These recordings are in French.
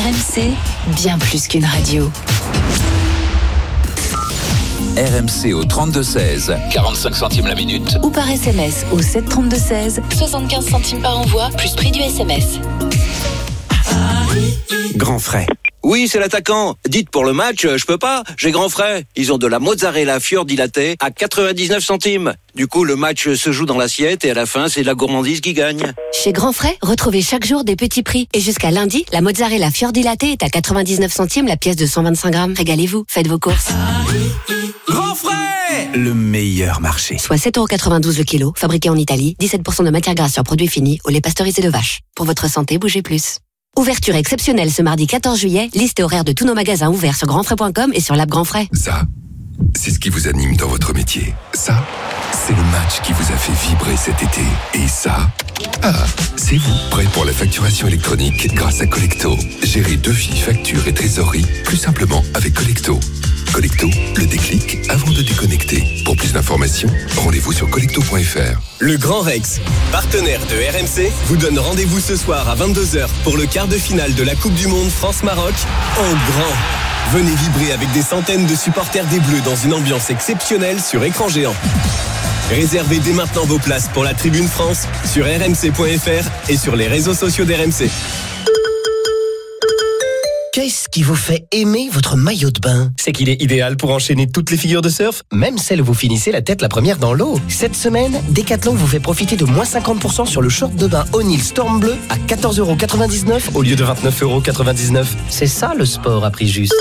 RMC, bien plus qu'une radio. RMC au 32-16, 45 centimes la minute. Ou par SMS au 732-16, 75 centimes par envoi, plus prix du SMS. Grand frais. Oui, c'est l'attaquant. Dites pour le match, je peux pas, j'ai grand frais. Ils ont de la mozzarella fior di latte à 99 centimes. Du coup, le match se joue dans l'assiette et à la fin, c'est la gourmandise qui gagne. Chez Grand Frais, retrouvez chaque jour des petits prix. Et jusqu'à lundi, la mozzarella fior di latte est à 99 centimes la pièce de 125 grammes. Régalez-vous, faites vos courses. Grand frais, le meilleur marché. Soit 7,92€ le kilo, fabriqué en Italie, 17% de matière grasse sur produits finis, au lait pasteurisé de vache. Pour votre santé, bougez plus. Ouverture exceptionnelle ce mardi 14 juillet, liste et horaire de tous nos magasins ouverts sur grandfrais.com et sur l'app Grand Frais. Ça, c'est ce qui vous anime dans votre métier. Ça, c'est le match qui vous a fait vibrer cet été. Et ça, c'est vous, prêt pour la facturation électronique grâce à Collecto. Gérez devis, factures et trésorerie plus simplement avec Collecto. Collecto, le déclic avant de déconnecter. Pour plus d'informations, rendez-vous sur collecto.fr. Le Grand Rex, partenaire de RMC, vous donne rendez-vous ce soir à 22h pour le quart de finale de la Coupe du Monde France-Maroc en grand. Venez vibrer avec des centaines de supporters des Bleus dans une ambiance exceptionnelle sur écran géant. Réservez dès maintenant vos places pour la Tribune France sur rmc.fr et sur les réseaux sociaux d'RMC. Qu'est-ce qui vous fait aimer votre maillot de bain ? C'est qu'il est idéal pour enchaîner toutes les figures de surf, même celles où vous finissez la tête la première dans l'eau. Cette semaine, Decathlon vous fait profiter de moins 50% sur le short de bain O'Neill Storm Bleu à 14,99€ au lieu de 29,99€. C'est ça le sport à prix juste.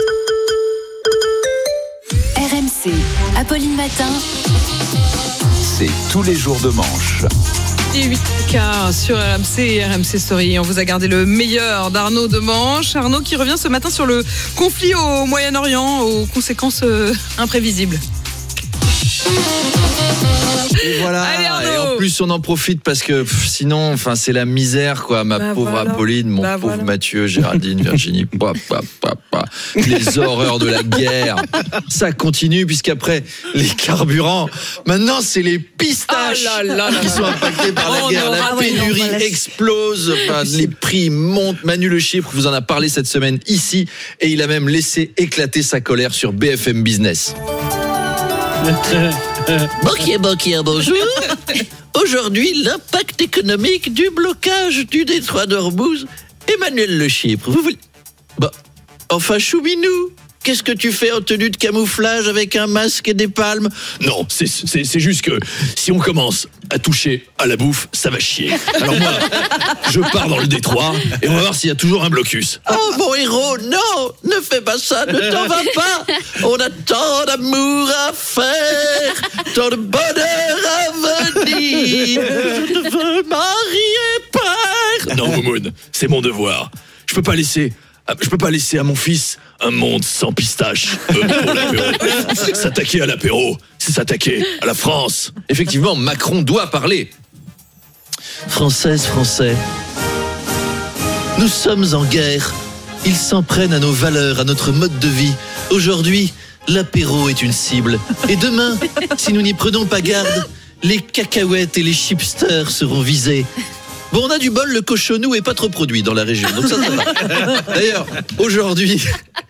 RMC, Apolline Matin. C'est tous les jours de manche. Et 8h15 sur RMC et RMC Story. On vous a gardé le meilleur d'Arnaud Demanche. Arnaud qui revient ce matin sur le conflit au Moyen-Orient, aux conséquences imprévisibles. Et voilà. Allez, et en plus on en profite parce que sinon c'est la misère quoi, ma pauvre voilà. Apolline, mon pauvre voilà. Mathieu, Géraldine, Virginie, les horreurs de la guerre. Ça continue puisqu'après les carburants, maintenant c'est les pistaches qui sont impactés par la guerre. La pénurie explose, les prix montent. Manu Le Chypre vous en a parlé cette semaine ici et il a même laissé éclater sa colère sur BFM Business. Bokir, bonjour. Aujourd'hui, l'impact économique du blocage du détroit d'Ormuz. Emmanuel Le Chypre, vous voulez... Enfin, Choubinou, qu'est-ce que tu fais en tenue de camouflage avec un masque et des palmes ? Non, c'est juste que si on commence à toucher à la bouffe, ça va chier. Alors moi, je pars dans le détroit et on va voir s'il y a toujours un blocus. Oh mon héros, non, ne fais pas ça, ne t'en va pas. On a tant d'amour à faire, tant de bonheur à venir. Je ne veux marier pas. Non, Moumoun, c'est mon devoir. Je peux pas laisser à mon fils un monde sans pistache. Pour l'apéro. S'attaquer à l'apéro, c'est s'attaquer à la France. Effectivement, Macron doit parler. Françaises, Français, nous sommes en guerre. Ils s'en prennent à nos valeurs, à notre mode de vie. Aujourd'hui, l'apéro est une cible. Et demain, si nous n'y prenons pas garde, les cacahuètes et les chipsters seront visés. Bon, on a du bol, le cochonou est pas trop produit dans la région, donc ça va. D'ailleurs, aujourd'hui,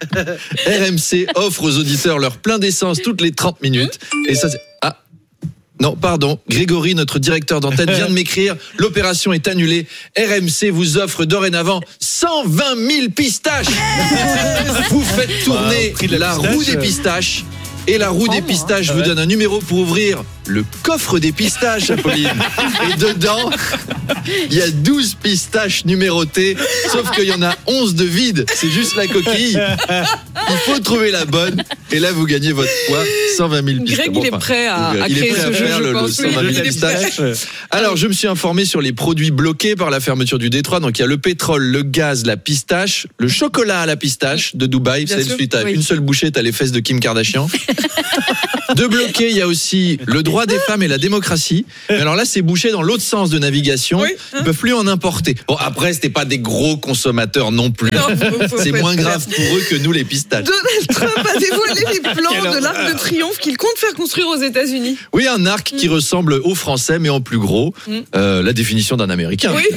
RMC offre aux auditeurs leur plein d'essence toutes les 30 minutes. Et ça, c'est... Non, pardon, Grégory, notre directeur d'antenne, vient de m'écrire. L'opération est annulée. RMC vous offre dorénavant 120 000 pistaches. Vous faites tourner la roue des pistaches. Et la roue des pistaches vous donne un numéro pour ouvrir le coffre des pistaches, Apolline. Et dedans, il y a 12 pistaches numérotées, sauf qu'il y en a 11 de vides. C'est juste la coquille. Il faut trouver la bonne. Et là, vous gagnez votre poids, 120 000 pistaches. Greg, il est prêt à créer ce jeu, je pense. 120 000 pistaches. Alors, je me suis informé sur les produits bloqués par la fermeture du détroit. Donc, il y a le pétrole, le gaz, la pistache, le chocolat à la pistache de Dubaï. C'est suite à une seule bouchée, t'as les fesses de Kim Kardashian. De bloquer, il y a aussi le droit des femmes et la démocratie. Mais alors là, c'est bouché dans l'autre sens de navigation. Ils peuvent plus en importer. Bon, après, c'était pas des gros consommateurs non plus. C'est moins grave pour eux que nous, les pistaches. Donald Trump a dévoilé les plans de l'Arc de Triomphe Triomphe qu'il compte faire construire aux États-Unis. Oui, un arc qui ressemble au français, mais en plus gros. La définition d'un Américain. Oui.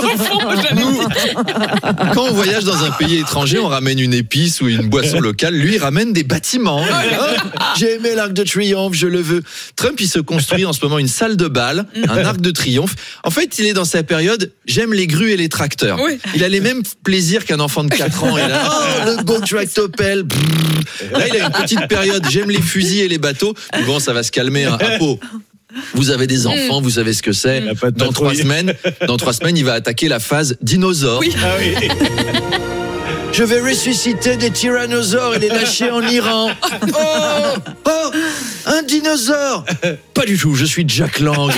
Quand on voyage dans un pays étranger, on ramène une épice ou une boisson locale. Lui, il ramène des bâtiments. J'ai aimé l'Arc de Triomphe, je le veux. Trump, il se construit en ce moment une salle de bal, un Arc de Triomphe. En fait, il est dans sa période « j'aime les grues et les tracteurs oui. ». Il a les mêmes plaisirs qu'un enfant de 4 ans. Il a « le beau tractopelle ». Là, il a une petite période « j'aime les fusils et les bateaux ». Bon, ça va se calmer à peau. Vous avez des enfants, vous savez ce que c'est. Dans 3 semaines, il va attaquer la phase dinosaure. Oui. Ah oui. Je vais ressusciter des tyrannosaures et les lâcher en Iran. Oh, un dinosaure. Pas du tout, je suis Jack Lang.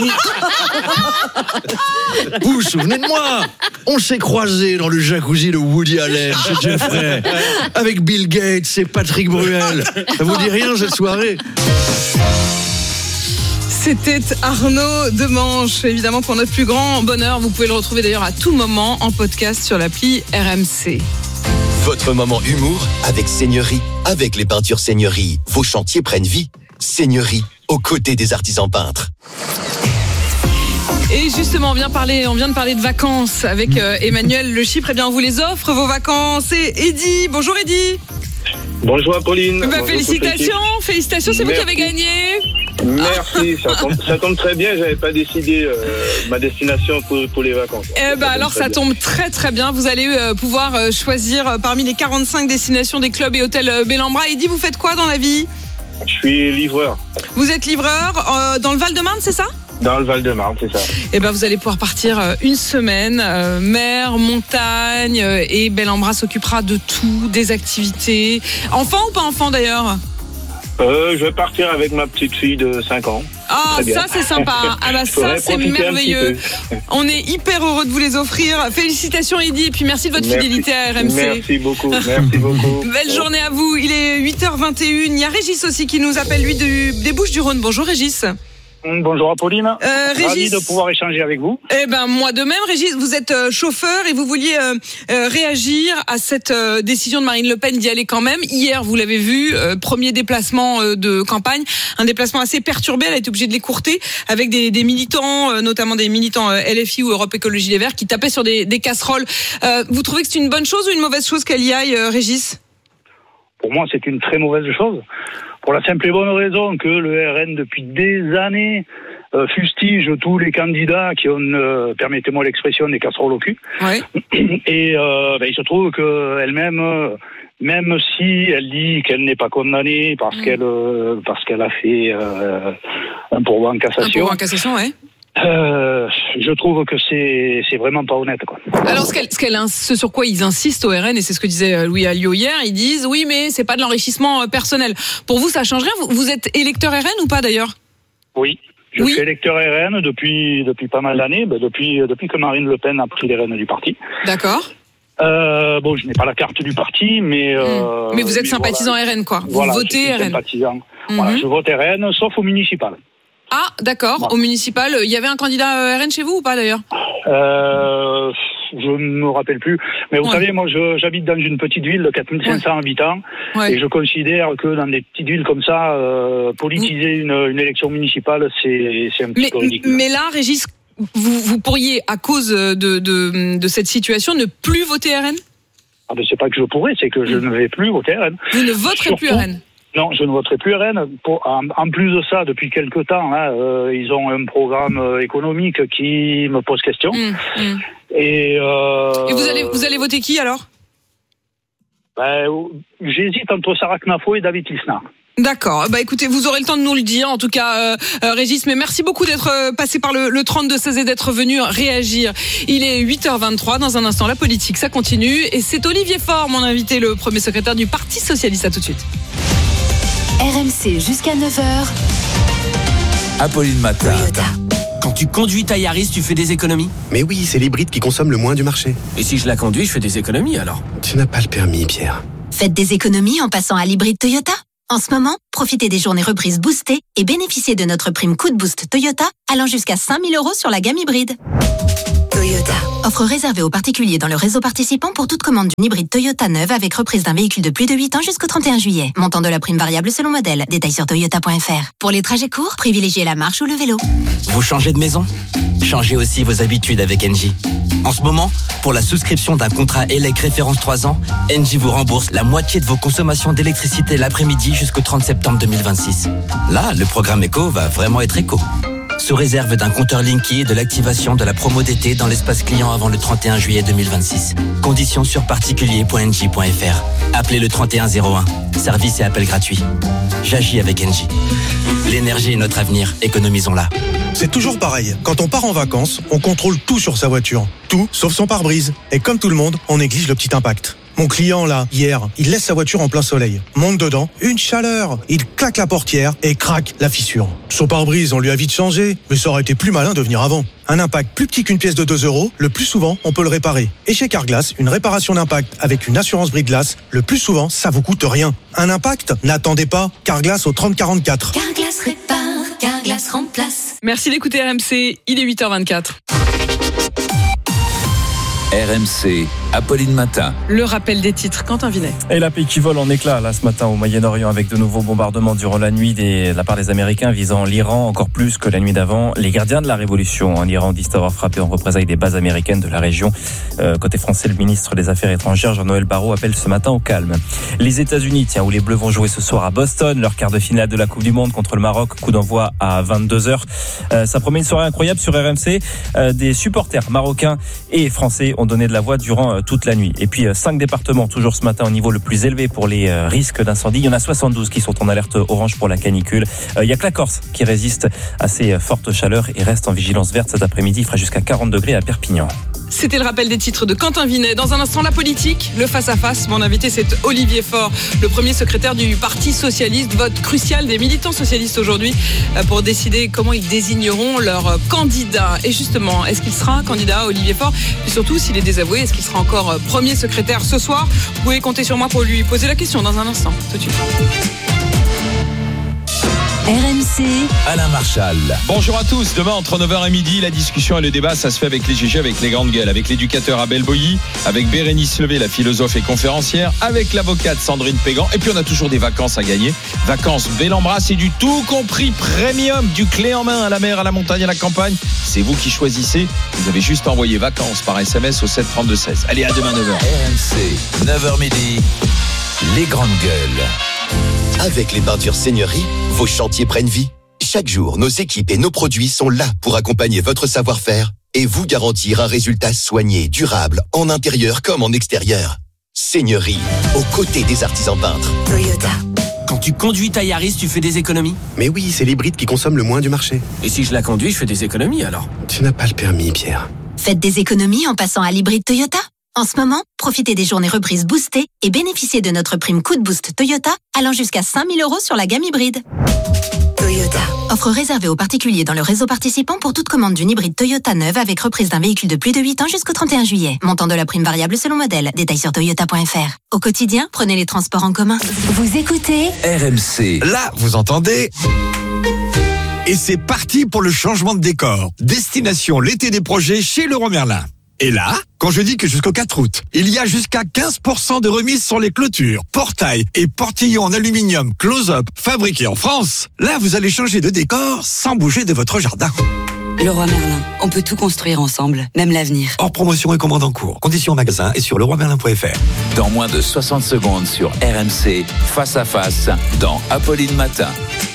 Vous vous souvenez de moi? On s'est croisés dans le jacuzzi de Woody Allen chez Jeffrey, avec Bill Gates et Patrick Bruel. Ça vous dit rien cette soirée? C'était Arnaud Demanche, évidemment pour notre plus grand bonheur. Vous pouvez le retrouver d'ailleurs à tout moment en podcast sur l'appli RMC. Votre moment humour avec Seigneurie. Avec les peintures Seigneurie, vos chantiers prennent vie. Seigneurie, aux côtés des artisans peintres. Et justement, on vient de parler de vacances avec Emmanuel Le Chypre. Eh bien, on vous les offre, vos vacances. Et Eddy, bonjour Eddy. Bonjour Apolline. Bonjour, félicitations, c'est vous qui avez gagné. Merci, ça tombe très bien, j'avais pas décidé ma destination pour les vacances. Alors ça tombe très très bien, vous allez pouvoir choisir parmi les 45 destinations des clubs et hôtels Bellambra. Eddy, vous faites quoi dans la vie? Je suis livreur. Vous êtes livreur dans le Val-de-Marne, c'est ça? Dans le Val-de-Marne, c'est ça. Vous allez pouvoir partir une semaine, mer, montagne, et Bellambra s'occupera de tout, des activités. Enfant ou pas enfant d'ailleurs? Je vais partir avec ma petite fille de 5 ans. Ah, ça c'est sympa. Ça c'est merveilleux. On est hyper heureux de vous les offrir. Félicitations Eddy et puis merci de votre fidélité à RMC. Merci beaucoup, merci beaucoup. Belle journée à vous. Il est 8h21. Il y a Régis aussi qui nous appelle, lui, des Bouches-du-Rhône. Bonjour Régis. Bonjour Apolline, Régis, ravi de pouvoir échanger avec vous. Moi de même Régis, vous êtes chauffeur et vous vouliez réagir à cette décision de Marine Le Pen d'y aller quand même. Hier, vous l'avez vu, premier déplacement de campagne, un déplacement assez perturbé, elle a été obligée de l'écourter avec des militants, notamment des militants LFI ou Europe Écologie Les Verts qui tapaient sur des casseroles. Vous trouvez que c'est une bonne chose ou une mauvaise chose qu'elle y aille, Régis? Pour moi, c'est une très mauvaise chose. Pour la simple et bonne raison que le RN, depuis des années, fustige tous les candidats qui ont, permettez-moi l'expression, des casseroles au cul. Ouais. Et il se trouve qu'elle-même, même si elle dit qu'elle n'est pas condamnée parce qu'elle a fait un pourvoi en cassation. Un pourvoi en cassation, ouais. Je trouve que c'est vraiment pas honnête, quoi. Alors ce sur quoi ils insistent au RN, et c'est ce que disait Louis Alliot hier, ils disent oui mais c'est pas de l'enrichissement personnel. Pour vous ça change rien? Vous êtes électeur RN ou pas d'ailleurs? Oui, je suis électeur RN depuis pas mal d'années, depuis que Marine Le Pen a pris les rênes du parti. D'accord. Je n'ai pas la carte du parti, mais vous êtes sympathisant RN, quoi. Vous votez RN. Sympathisant. Voilà, je vote RN, sauf au municipal. Ah, d'accord. Voilà. Au municipal, il y avait un candidat RN chez vous ou pas d'ailleurs? Je ne me rappelle plus. Mais vous savez, moi, j'habite dans une petite ville de 4500 habitants. Ouais. Et je considère que dans des petites villes comme ça, politiser une élection municipale, c'est un petit peu ridicule. Mais là, Régis, vous pourriez, à cause de cette situation, ne plus voter RN? Ah ben, c'est pas que je pourrais, c'est que je ne vais plus voter RN. Vous ne voterez plus RN? Non, je ne voterai plus RN. En plus de ça, depuis quelque temps, ils ont un programme économique qui me pose question. Et vous allez voter qui alors? J'hésite entre Sarah Knafo et David Lisnard. D'accord. Écoutez, vous aurez le temps de nous le dire. En tout cas, Régis, mais merci beaucoup d'être passé par le 32-16 et d'être venu réagir. Il est 8h23. Dans un instant, la politique, ça continue. Et c'est Olivier Faure, mon invité, le premier secrétaire du Parti Socialiste. À tout de suite. RMC jusqu'à 9h. Apolline Matin. Quand tu conduis ta Yaris, tu fais des économies? Mais oui, c'est l'hybride qui consomme le moins du marché. Et si je la conduis, je fais des économies alors? Tu n'as pas le permis, Pierre. Faites des économies en passant à l'hybride Toyota. En ce moment, profitez des journées reprises boostées et bénéficiez de notre prime coup de boost Toyota allant jusqu'à 5 000 € sur la gamme hybride. Toyota. Offre réservée aux particuliers dans le réseau participant pour toute commande d'une hybride Toyota neuve avec reprise d'un véhicule de plus de 8 ans jusqu'au 31 juillet. Montant de la prime variable selon modèle. Détails sur toyota.fr. Pour les trajets courts, privilégiez la marche ou le vélo. Vous changez de maison ? Changez aussi vos habitudes avec Engie. En ce moment, pour la souscription d'un contrat ELEC référence 3 ans, Engie vous rembourse la moitié de vos consommations d'électricité l'après-midi jusqu'au 30 septembre 2026. Là, le programme Eco va vraiment être éco. Sous réserve d'un compteur Linky et de l'activation de la promo d'été dans l'espace client avant le 31 juillet 2026. Conditions sur particulier.engie.fr. Appelez le 3101. Service et appel gratuit. J'agis avec Engie. L'énergie est notre avenir, économisons-la. C'est toujours pareil. Quand on part en vacances, on contrôle tout sur sa voiture. Tout, sauf son pare-brise. Et comme tout le monde, on néglige le petit impact. Mon client, là, hier, il laisse sa voiture en plein soleil. Monte dedans, une chaleur. Il claque la portière et craque la fissure. Son pare-brise, on lui a vite changé, mais ça aurait été plus malin de venir avant. Un impact plus petit qu'une pièce de 2 €, le plus souvent, on peut le réparer. Et chez Carglass, une réparation d'impact avec une assurance brise-glace, le plus souvent, ça vous coûte rien. Un impact ? N'attendez pas. Carglass au 3044. Carglass répare, Carglass remplace. Merci d'écouter RMC, il est 8h24. RMC, Apolline Matin. Le rappel des titres, Quentin Vinet. Et la paix qui vole en éclats là ce matin au Moyen-Orient avec de nouveaux bombardements durant la nuit de la part des Américains visant l'Iran encore plus que la nuit d'avant. Les gardiens de la révolution en Iran disent avoir frappé en représailles des bases américaines de la région. Côté français, le ministre des Affaires étrangères Jean-Noël Barrot appelle ce matin au calme. Les États-Unis, où les Bleus vont jouer ce soir à Boston, leur quart de finale de la Coupe du Monde contre le Maroc, coup d'envoi à 22h. Ça promet une soirée incroyable sur RMC. Des supporters marocains et français ont donné de la voix durant toute la nuit. Et puis 5 départements toujours ce matin au niveau le plus élevé pour les risques d'incendie. Il y en a 72 qui sont en alerte orange pour la canicule. Il y a que la Corse qui résiste à ces fortes chaleurs et reste en vigilance verte cet après-midi. Il fera jusqu'à 40 degrés à Perpignan. C'était le rappel des titres de Quentin Vinet. Dans un instant, la politique, le face-à-face. Mon invité, c'est Olivier Faure, le premier secrétaire du Parti Socialiste. Vote crucial des militants socialistes aujourd'hui pour décider comment ils désigneront leur candidat. Et justement, est-ce qu'il sera candidat, Olivier Faure ? Et surtout, s'il est désavoué, est-ce qu'il sera encore premier secrétaire ce soir ? Vous pouvez compter sur moi pour lui poser la question dans un instant. Tout de suite. RMC, Alain Marchal. Bonjour à tous. Demain, entre 9h et midi, la discussion et le débat, ça se fait avec les GG, avec les grandes gueules, avec l'éducateur Abel Boilly, avec Bérénice Levé, la philosophe et conférencière, avec l'avocate Sandrine Pégan. Et puis, on a toujours des vacances à gagner. Vacances belle embrasse et du tout compris premium, du clé en main à la mer, à la montagne, à la campagne. C'est vous qui choisissez. Vous avez juste envoyé vacances par SMS au 732-16. Allez, à demain 9h. RMC, 9h midi, les grandes gueules. Avec les peintures Seigneurie, vos chantiers prennent vie. Chaque jour, nos équipes et nos produits sont là pour accompagner votre savoir-faire et vous garantir un résultat soigné, durable, en intérieur comme en extérieur. Seigneurie, aux côtés des artisans peintres. Toyota. Quand tu conduis ta Yaris, tu fais des économies ? Mais oui, c'est l'hybride qui consomme le moins du marché. Et si je la conduis, je fais des économies alors ? Tu n'as pas le permis, Pierre. Faites des économies en passant à l'hybride Toyota. En ce moment, profitez des journées reprises boostées et bénéficiez de notre prime coup de boost Toyota allant jusqu'à 5 000 € sur la gamme hybride. Toyota. Offre réservée aux particuliers dans le réseau participant pour toute commande d'une hybride Toyota neuve avec reprise d'un véhicule de plus de 8 ans jusqu'au 31 juillet. Montant de la prime variable selon modèle. Détails sur toyota.fr. Au quotidien, prenez les transports en commun. Vous écoutez RMC. Là, vous entendez ? Et c'est parti pour le changement de décor. Destination l'été des projets chez Leroy Merlin. Et là, quand je dis que jusqu'au 4 août, il y a jusqu'à 15% de remise sur les clôtures, portails et portillons en aluminium close-up fabriqués en France, là vous allez changer de décor sans bouger de votre jardin. Leroy Merlin, on peut tout construire ensemble, même l'avenir. Hors promotion et commande en cours. Conditions en magasin et sur leroymerlin.fr. Dans moins de 60 secondes sur RMC, face à face, dans Apolline Matin.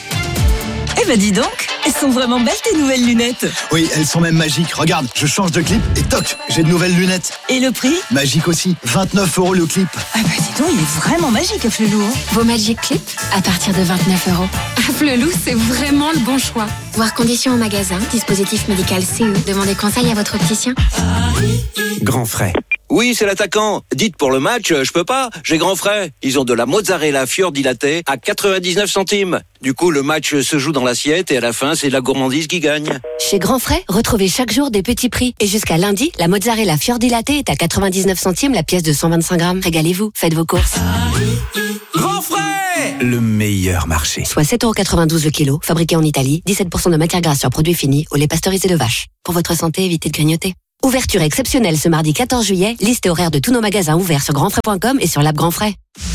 Eh ben dis donc, elles sont vraiment belles tes nouvelles lunettes. Oui, elles sont même magiques. Regarde, je change de clip et toc, j'ai de nouvelles lunettes. Et le prix ? Magique aussi, 29 € le clip. Ah bah dis donc, il est vraiment magique Afflelou. Vos Magic Clips à partir de 29 €. Afflelou, c'est vraiment le bon choix. Voir conditions en magasin, dispositif médical CE. Demandez conseil à votre opticien. Grand frais. Oui, c'est l'attaquant. Dites pour le match, je peux pas. J'ai grand frais. Ils ont de la mozzarella fior dilatée à 99 centimes. Du coup, le match se joue dans l'assiette et à la fin, c'est la gourmandise qui gagne. Chez Grand Frais, retrouvez chaque jour des petits prix. Et jusqu'à lundi, la mozzarella fior dilatée est à 99 centimes la pièce de 125 grammes. Régalez-vous, faites vos courses. Grand frais, le meilleur marché. Soit 7,92 € le kilo, fabriqué en Italie, 17% de matière grasse sur produits finis, au lait pasteurisé de vache. Pour votre santé, évitez de grignoter. Ouverture exceptionnelle ce mardi 14 juillet. Liste et horaire de tous nos magasins ouverts sur grandfrais.com et sur l'app Grand Frais.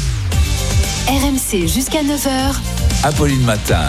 RMC jusqu'à 9h. Apolline Matin.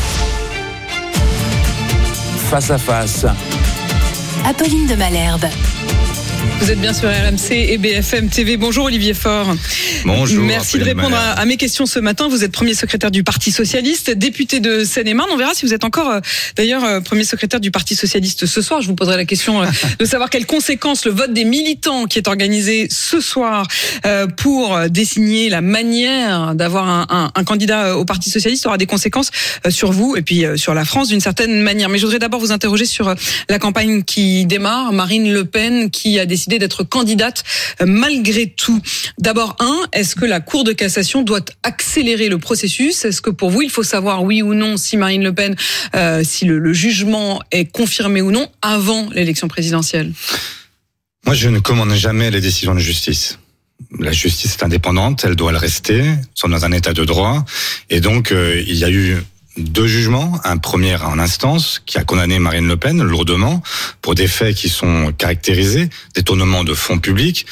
Face à face. Apolline de Malherbe. Vous êtes bien sur RMC et BFM TV. Bonjour Olivier Faure. Bonjour. Merci de répondre à mes questions ce matin. Vous êtes premier secrétaire du Parti Socialiste, député de Seine-et-Marne. On verra si vous êtes encore d'ailleurs premier secrétaire du Parti Socialiste ce soir. Je vous poserai la question de savoir quelles conséquences le vote des militants qui est organisé ce soir pour désigner la manière d'avoir un candidat au Parti Socialiste aura des conséquences sur vous et puis sur la France d'une certaine manière. Mais je voudrais d'abord vous interroger sur la campagne qui démarre. Marine Le Pen qui a décidé d'être candidate malgré tout. D'abord, est-ce que la Cour de cassation doit accélérer le processus ? Est-ce que pour vous, il faut savoir oui ou non si Marine Le Pen, si le jugement est confirmé ou non avant l'élection présidentielle ? Moi, je ne commande jamais les décisions de justice. La justice est indépendante, elle doit le rester. Nous sommes dans un état de droit. Et donc, il y a eu 2 jugements, un premier en instance qui a condamné Marine Le Pen lourdement pour des faits qui sont caractérisés, détournement de fonds publics.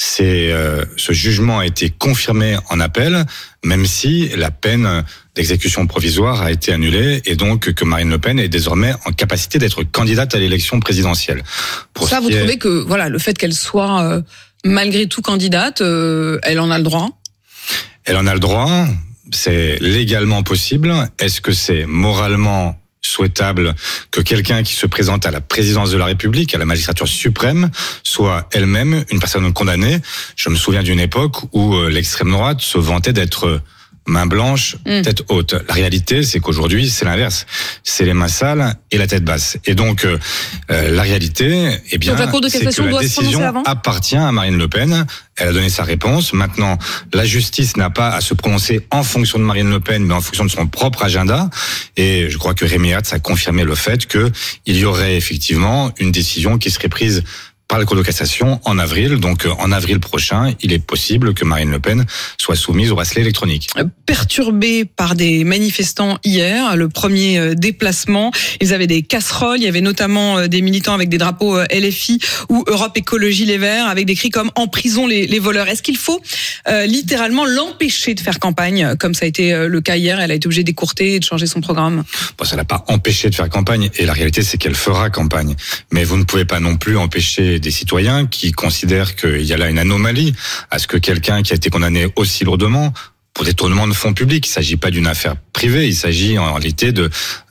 Ce jugement a été confirmé en appel, même si la peine d'exécution provisoire a été annulée et donc que Marine Le Pen est désormais en capacité d'être candidate à l'élection présidentielle. Pour ça, vous trouvez que voilà, le fait qu'elle soit malgré tout candidate, elle en a le droit ? Elle en a le droit. C'est légalement possible. Est-ce que c'est moralement souhaitable que quelqu'un qui se présente à la présidence de la République, à la magistrature suprême, soit elle-même une personne condamnée ? Je me souviens d'une époque où l'extrême droite se vantait d'être main blanche, tête haute. La réalité, c'est qu'aujourd'hui, c'est l'inverse. C'est les mains sales et la tête basse. Et donc, la réalité, eh bien, donc la Cour de cassation c'est que la décision appartient à Marine Le Pen. Elle a donné sa réponse. Maintenant, la justice n'a pas à se prononcer en fonction de Marine Le Pen, mais en fonction de son propre agenda. Et je crois que Rémi Hatz a confirmé le fait qu'il y aurait effectivement une décision qui serait prise par la Cour de cassation en avril. Donc en avril prochain, il est possible que Marine Le Pen soit soumise au bracelet électronique. Perturbés par des manifestants hier, le premier déplacement, ils avaient des casseroles, il y avait notamment des militants avec des drapeaux LFI ou Europe Écologie Les Verts avec des cris comme « En prison les voleurs ». Est-ce qu'il faut littéralement l'empêcher de faire campagne, comme ça a été le cas hier ? Elle a été obligée d'écourter et de changer son programme. Bon, ça l'a pas empêché de faire campagne et la réalité c'est qu'elle fera campagne. Mais vous ne pouvez pas non plus empêcher des citoyens qui considèrent qu'il y a là une anomalie à ce que quelqu'un qui a été condamné aussi lourdement pour détournement de fonds publics, il ne s'agit pas d'une affaire privée, il s'agit en réalité de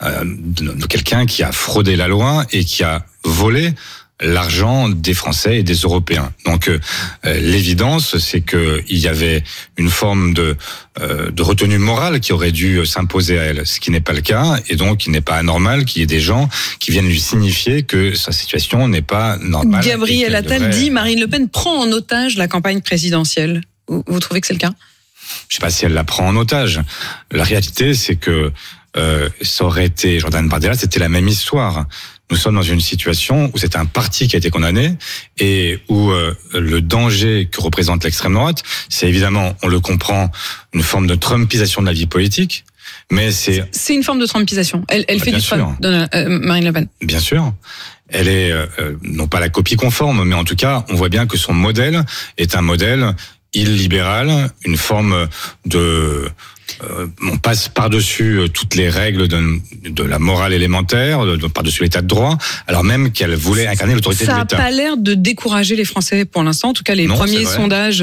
quelqu'un qui a fraudé la loi et qui a volé l'argent des Français et des Européens. Donc l'évidence, c'est que il y avait une forme de retenue morale qui aurait dû s'imposer à elle, ce qui n'est pas le cas, et donc il n'est pas anormal qu'il y ait des gens qui viennent lui signifier que sa situation n'est pas normale. Gabriel Attal dit Marine Le Pen prend en otage la campagne présidentielle. Vous trouvez que c'est le cas ? Je ne sais pas si elle la prend en otage. La réalité, c'est que ça aurait été Jordan Bardella, c'était la même histoire. Nous sommes dans une situation où c'est un parti qui a été condamné et où le danger que représente l'extrême droite, c'est évidemment, on le comprend, une forme de trumpisation de la vie politique, mais c'est une forme de trumpisation. Elle fait du Trump, Marine Le Pen. Bien sûr. Elle est non pas la copie conforme, mais en tout cas, on voit bien que son modèle est un modèle illibéral, une forme de on passe par-dessus toutes les règles de la morale élémentaire, par-dessus l'état de droit, alors même qu'elle voulait incarner l'autorité de l'État. Ça n'a pas l'air de décourager les Français pour l'instant. En tout cas, les premiers sondages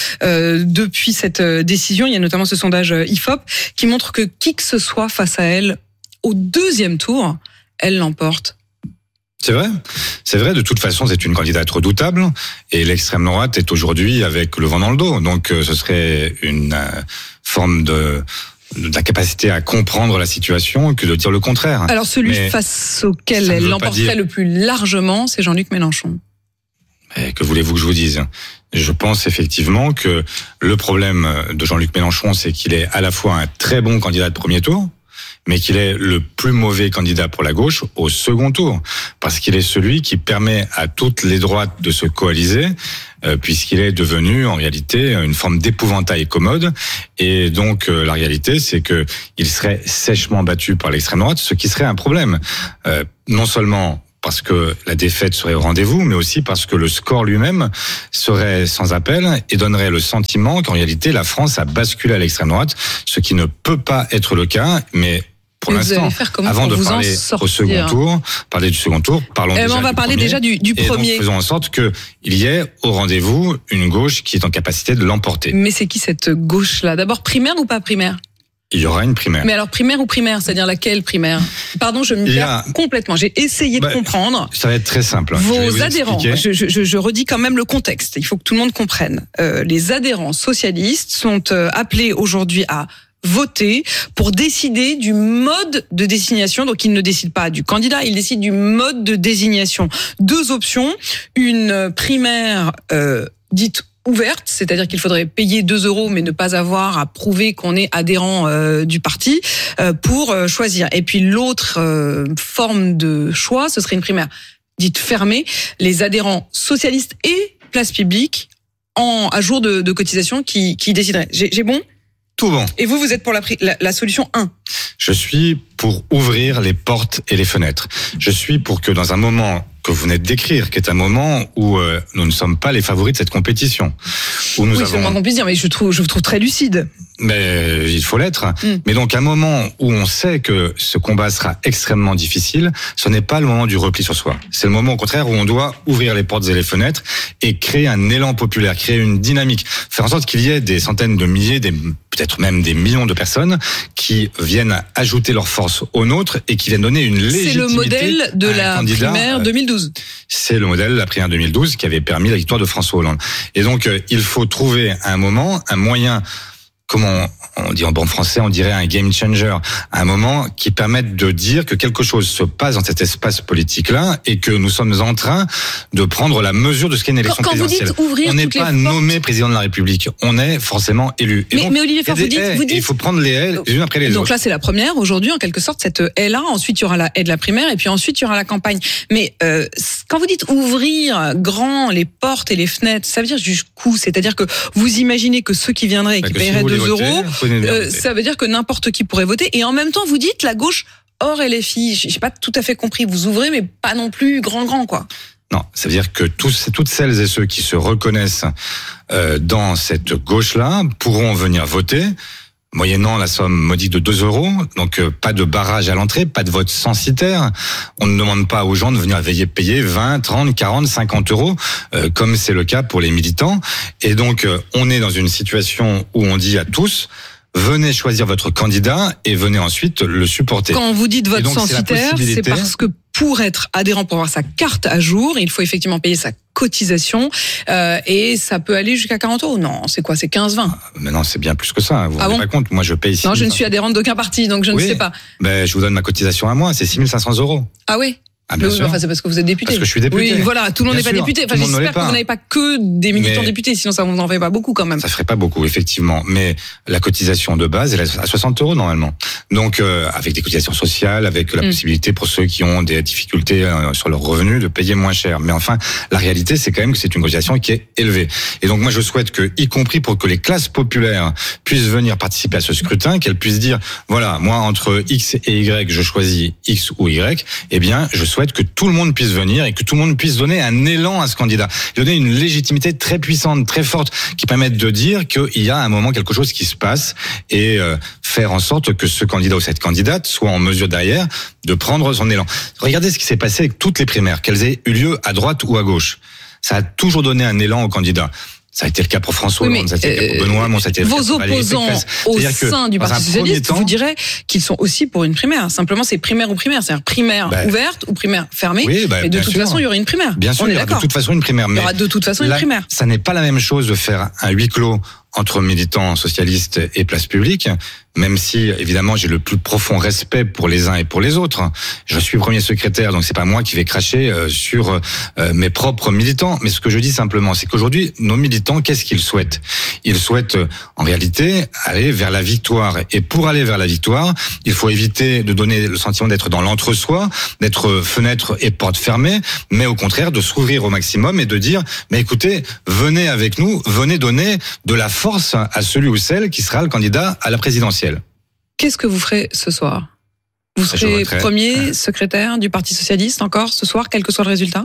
depuis cette décision, il y a notamment ce sondage IFOP qui montre que qui que ce soit face à elle, au deuxième tour, elle l'emporte. C'est vrai, de toute façon, c'est une candidate redoutable et l'extrême droite est aujourd'hui avec le vent dans le dos. Donc ce serait une forme d'incapacité à comprendre la situation que de dire le contraire. Alors celui face auquel elle l'emporterait le plus largement, c'est Jean-Luc Mélenchon. Mais que voulez-vous que je vous dise ? Je pense effectivement que le problème de Jean-Luc Mélenchon, c'est qu'il est à la fois un très bon candidat de premier tour, mais qu'il est le plus mauvais candidat pour la gauche au second tour, parce qu'il est celui qui permet à toutes les droites de se coaliser, puisqu'il est devenu en réalité une forme d'épouvantail commode, et donc la réalité c'est que il serait sèchement battu par l'extrême droite, ce qui serait un problème, non seulement parce que la défaite serait au rendez-vous, mais aussi parce que le score lui-même serait sans appel et donnerait le sentiment qu'en réalité la France a basculé à l'extrême droite, ce qui ne peut pas être le cas, mais pour l'instant, avant de parler au second tour, parlons déjà on va parler déjà du premier. Et donc, faisons en sorte qu'il y ait au rendez-vous une gauche qui est en capacité de l'emporter. Mais c'est qui cette gauche-là ? D'abord, primaire ou pas primaire ? Il y aura une primaire. Mais alors primaire ou primaire, c'est-à-dire laquelle primaire ? Pardon, je me perds complètement. J'ai essayé de comprendre. Ça va être très simple. Vos adhérents, je redis quand même le contexte. Il faut que tout le monde comprenne. Les adhérents socialistes sont appelés aujourd'hui à voter pour décider du mode de désignation. Donc, ils ne décident pas du candidat, ils décident du mode de désignation. 2 options. Une primaire dite ouverte, c'est-à-dire qu'il faudrait payer 2 € mais ne pas avoir à prouver qu'on est adhérent du parti pour choisir. Et puis l'autre forme de choix, ce serait une primaire dite fermée. Les adhérents socialistes et Place Publique à jour de cotisation qui décideraient. J'ai bon ? Tout bon. Et vous êtes pour la solution 1 ? Je suis pour ouvrir les portes et les fenêtres. Je suis pour que dans un moment que vous venez de décrire, qui est un moment où nous ne sommes pas les favoris de cette compétition. Où nous c'est le moins qu'on puisse dire, mais je vous trouve très lucide. Mais il faut l'être. Mais donc un moment où on sait que ce combat sera extrêmement difficile, ce n'est pas le moment du repli sur soi. C'est le moment au contraire où on doit ouvrir les portes et les fenêtres et créer un élan populaire, créer une dynamique, faire en sorte qu'il y ait des centaines de milliers, peut-être même des millions de personnes qui viennent ajouter leur force aux nôtres et qui viennent donner une légitimité. C'est le modèle de la primaire 2012. C'est le modèle de la primaire 2012 qui avait permis la victoire de François Hollande. Et donc il faut trouver un moment, un moyen, comment on dit en bon français, on dirait un game changer, un moment qui permette de dire que quelque chose se passe dans cet espace politique-là et que nous sommes en train de prendre la mesure de ce qu'est une élection présidentielle. On n'est pas nommé président de la République, on est forcément élu. Mais Olivier Faure, vous dites... Il faut prendre les haies les unes après les autres. Donc là, c'est la première aujourd'hui, en quelque sorte, cette haie-là. Ensuite, il y aura la haie de la primaire et puis ensuite, il y aura la campagne. Mais quand vous dites ouvrir grand les portes et les fenêtres, ça veut dire jusqu'où ? C'est-à-dire que vous imaginez que ceux qui viendraient et qui paieraient 2 €, ça veut dire que n'importe qui pourrait voter. Et en même temps, vous dites la gauche hors LFI. J'ai pas tout à fait compris. Vous ouvrez, mais pas non plus grand, quoi. Non, ça veut dire que toutes celles et ceux qui se reconnaissent dans cette gauche-là pourront venir voter, moyennant la somme modique de 2 €. Donc pas de barrage à l'entrée, pas de vote censitaire. On ne demande pas aux gens de venir payer 20, 30, 40, 50 €, comme c'est le cas pour les militants. Et donc on est dans une situation où on dit à tous: venez choisir votre candidat et venez ensuite le supporter. Quand vous dites vote censitaire, c'est parce que pour être adhérent, pour avoir sa carte à jour, il faut effectivement payer sa cotisation et ça peut aller jusqu'à 40 €. Non, c'est quoi ? C'est 15-20 ? Mais non, c'est bien plus que ça. Vous vous rendez pas compte ? Moi, je paye ici. Non, je ne suis adhérente d'aucun parti, donc je ne sais pas. Mais je vous donne ma cotisation à moi, c'est 6 500 €. Ah oui ? Ah, bien sûr. Enfin, c'est parce que vous êtes député. Parce que je suis député. Oui, voilà, tout le monde n'est pas député. Enfin, j'espère que vous n'avez pas que des militants députés, sinon ça vous en fait pas beaucoup quand même. Ça ferait pas beaucoup, effectivement. Mais la cotisation de base, elle est à 60 € normalement. Donc, avec des cotisations sociales, avec la possibilité pour ceux qui ont des difficultés sur leurs revenus de payer moins cher. Mais enfin, la réalité, c'est quand même que c'est une cotisation qui est élevée. Et donc, moi, je souhaite que, y compris pour que les classes populaires puissent venir participer à ce scrutin, qu'elles puissent dire, voilà, moi, entre X et Y, je choisis X ou Y. Eh bien, je souhaite que tout le monde puisse venir et que tout le monde puisse donner un élan à ce candidat, donner une légitimité très puissante, très forte, qui permette de dire qu'il y a à un moment quelque chose qui se passe et faire en sorte que ce candidat ou cette candidate soit en mesure derrière de prendre son élan. Regardez ce qui s'est passé avec toutes les primaires, qu'elles aient eu lieu à droite ou à gauche. Ça a toujours donné un élan au candidat. Ça a été le cas pour François Hollande, ça a été le cas pour Benoît Hamon, ça a été le cas pour Valérie Pécresse. Vos opposants au sein du Parti Socialiste vous diraient qu'ils sont aussi pour une primaire. Simplement, c'est primaire ou primaire. C'est-à-dire primaire ouverte ou primaire fermée. Oui, et de toute façon, il y aura une primaire. Bien sûr, il y aura de toute façon une primaire. Il y aura de toute façon une primaire. Ça n'est pas la même chose de faire un huis clos entre militants socialistes et Place Publique, même si, évidemment, j'ai le plus profond respect pour les uns et pour les autres. Je suis premier secrétaire, donc c'est pas moi qui vais cracher sur mes propres militants. Mais ce que je dis simplement, c'est qu'aujourd'hui, nos militants, qu'est-ce qu'ils souhaitent ? Ils souhaitent, en réalité, aller vers la victoire. Et pour aller vers la victoire, il faut éviter de donner le sentiment d'être dans l'entre-soi, d'être fenêtre et porte fermée, mais au contraire, de s'ouvrir au maximum et de dire, mais écoutez, venez avec nous, venez donner de la force à celui ou celle qui sera le candidat à la présidentielle. Qu'est-ce que vous ferez ce soir ? Vous serez premier secrétaire du Parti Socialiste encore ce soir, quel que soit le résultat?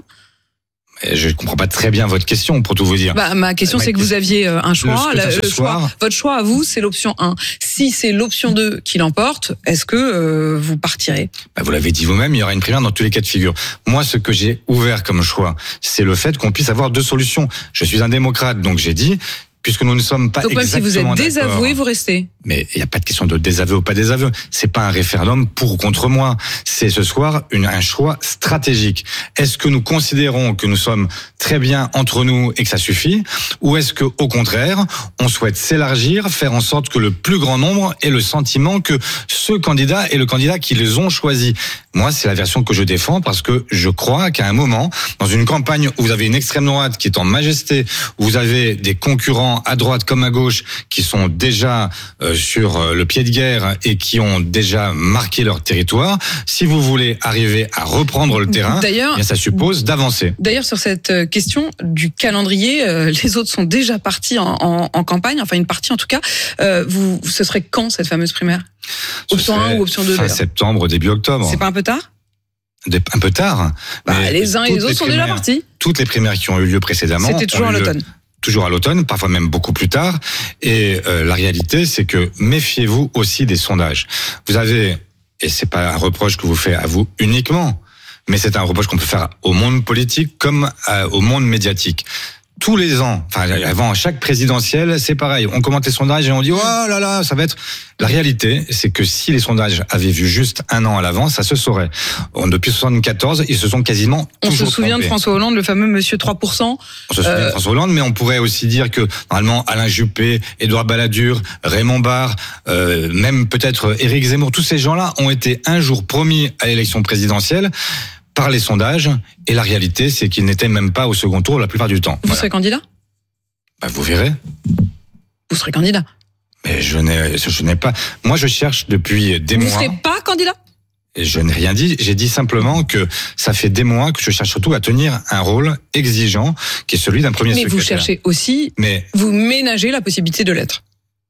Je ne comprends pas très bien votre question, pour tout vous dire. Ma question, c'est que vous aviez un choix. Votre choix à vous, c'est l'option 1. Si c'est l'option 2 qui l'emporte, est-ce que vous partirez? Vous l'avez dit vous-même, il y aura une primaire dans tous les cas de figure. Moi, ce que j'ai ouvert comme choix, c'est le fait qu'on puisse avoir 2 solutions. Je suis un démocrate, donc j'ai dit, puisque nous ne sommes pas exactement d'accord. Donc même si vous êtes désavoué, vous restez. Mais il n'y a pas de question de désaveu ou pas désaveu. C'est pas un référendum pour ou contre moi. C'est ce soir un choix stratégique. Est-ce que nous considérons que nous sommes très bien entre nous et que ça suffit? Ou est-ce que, au contraire, on souhaite s'élargir, faire en sorte que le plus grand nombre ait le sentiment que ce candidat est le candidat qu'ils ont choisi? Moi, c'est la version que je défends parce que je crois qu'à un moment, dans une campagne où vous avez une extrême droite qui est en majesté, où vous avez des concurrents à droite comme à gauche qui sont déjà sur le pied de guerre et qui ont déjà marqué leur territoire, si vous voulez arriver à reprendre le terrain, ça suppose d'avancer. D'ailleurs, sur cette question du calendrier, les autres sont déjà partis en campagne, enfin une partie en tout cas. Ce serait quand cette fameuse primaire? Option 1 ou option 2? Fin septembre, début octobre. C'est pas un peu tard? Un peu tard. Les uns et les autres sont déjà partis. Toutes les primaires qui ont eu lieu précédemment. C'était toujours à l'automne. Toujours à l'automne, parfois même beaucoup plus tard. Et la réalité, c'est que méfiez-vous aussi des sondages. Vous avez, et c'est pas un reproche que vous faites à vous uniquement, mais c'est un reproche qu'on peut faire au monde politique comme au monde médiatique. Tous les ans, avant chaque présidentielle, c'est pareil. On commente les sondages et on dit oh là là, ça va être. La réalité, c'est que si les sondages avaient vu juste un an à l'avance, ça se saurait. Depuis 1974, ils se sont quasiment toujours trompés. On se souvient de François Hollande, le fameux Monsieur 3%. On se souvient de François Hollande, mais on pourrait aussi dire que normalement Alain Juppé, Édouard Balladur, Raymond Barre, même peut-être Éric Zemmour, tous ces gens-là ont été un jour promis à l'élection présidentielle par les sondages, et la réalité, c'est qu'ils n'étaient même pas au second tour la plupart du temps. Vous serez candidat? Vous verrez. Vous serez candidat? Mais je n'ai pas. Moi, je cherche depuis des mois. Vous serez pas candidat? Et je n'ai rien dit. J'ai dit simplement que ça fait des mois que je cherche surtout à tenir un rôle exigeant, qui est celui d'un premier secrétaire. Mais vous cherchez aussi, vous ménagez la possibilité de l'être.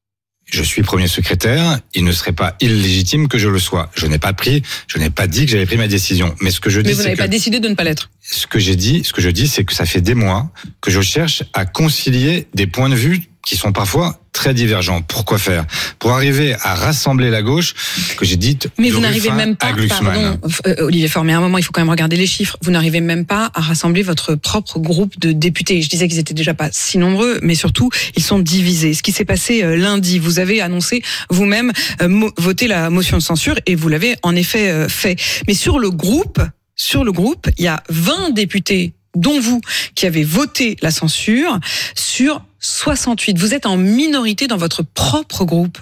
Je suis premier secrétaire, il ne serait pas illégitime que je le sois. Je n'ai pas dit que j'avais pris ma décision. Mais ce que je dis, mais vous n'avez pas décidé de ne pas l'être. Ce que je dis, c'est que ça fait des mois que je cherche à concilier des points de vue qui sont parfois très divergents. Pourquoi faire? Pour arriver à rassembler la gauche, que j'ai dit. Mais vous n'arrivez même pas, pardon, Olivier Faure, mais à un moment, il faut quand même regarder les chiffres. Vous n'arrivez même pas à rassembler votre propre groupe de députés. Je disais qu'ils étaient déjà pas si nombreux, mais surtout, ils sont divisés. Ce qui s'est passé lundi, vous avez annoncé vous-même voter la motion de censure et vous l'avez en effet fait. Mais sur le groupe, il y a 20 députés, dont vous, qui avez voté la censure sur 68. Vous êtes en minorité dans votre propre groupe.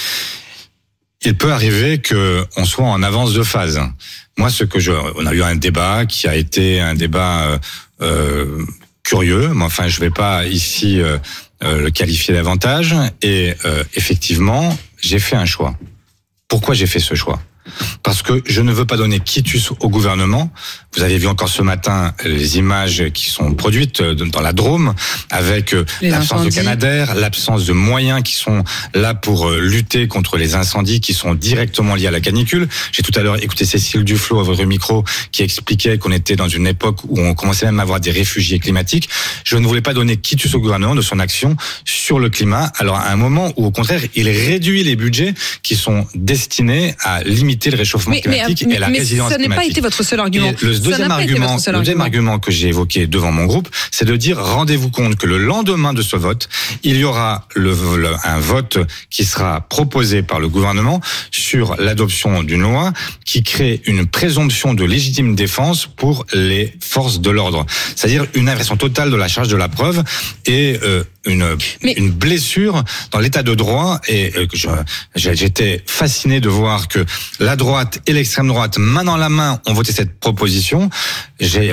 Il peut arriver que on soit en avance de phase. Moi, on a eu un débat qui a été un débat curieux, mais enfin, je vais pas ici le qualifier davantage. Et effectivement, j'ai fait un choix. Pourquoi j'ai fait ce choix? Parce que je ne veux pas donner quitus au gouvernement. Vous avez vu encore ce matin les images qui sont produites dans la Drôme, avec l'absence de Canadair, l'absence de moyens qui sont là pour lutter contre les incendies qui sont directement liés à la canicule. J'ai tout à l'heure écouté Cécile Duflot à votre micro qui expliquait qu'on était dans une époque où on commençait même à avoir des réfugiés climatiques. Je ne voulais pas donner quitus au gouvernement de son action sur le climat. Alors à un moment où au contraire il réduit les budgets qui sont destinés à limiter le réchauffement climatique et la résilience climatique. Ça n'a pas été votre seul argument. Le deuxième argument que j'ai évoqué devant mon groupe, c'est de dire, rendez-vous compte que le lendemain de ce vote, il y aura un vote qui sera proposé par le gouvernement sur l'adoption d'une loi qui crée une présomption de légitime défense pour les forces de l'ordre. C'est-à-dire une inversion totale de la charge de la preuve et une blessure dans l'état de droit. Et j'étais fasciné de voir que la droite et l'extrême droite, main dans la main, ont voté cette proposition. J'ai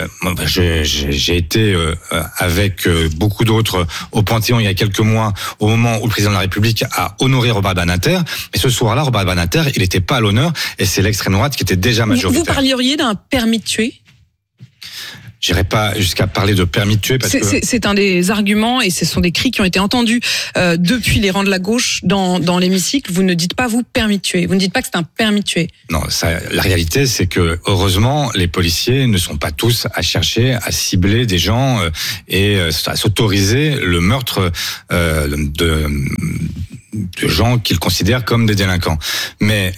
été avec beaucoup d'autres au Panthéon il y a quelques mois, au moment où le président de la République a honoré Robert Badinter. Mais ce soir-là, Robert Badinter, il n'était pas à l'honneur, et c'est l'extrême droite qui était déjà majoritaire. Vous parleriez d'un permis de tuer? J'irai pas jusqu'à parler de permis de tuer c'est un des arguments et ce sont des cris qui ont été entendus depuis les rangs de la gauche dans l'hémicycle. Vous ne dites pas vous permis de tuer. Vous ne dites pas que c'est un permis de tuer. Non, la réalité c'est que heureusement les policiers ne sont pas tous à chercher à cibler des gens et à s'autoriser le meurtre de gens qu'ils considèrent comme des délinquants. Mais